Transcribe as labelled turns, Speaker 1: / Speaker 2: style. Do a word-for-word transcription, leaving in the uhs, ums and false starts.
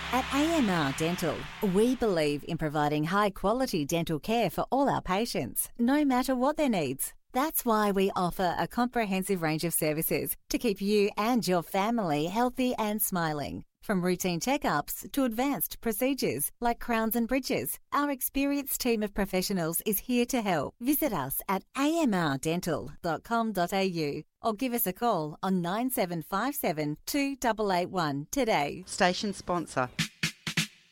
Speaker 1: At A M R Dental, we believe in providing high-quality dental care for all our patients, no matter what their needs. That's why we offer a comprehensive range of services to keep you and your family healthy and smiling. From routine checkups to advanced procedures like crowns and bridges, our experienced team of professionals is here to help. Visit us at a m r dental dot com dot a u or give us a call on nine seven five seven two eight eight one today.
Speaker 2: Station sponsor.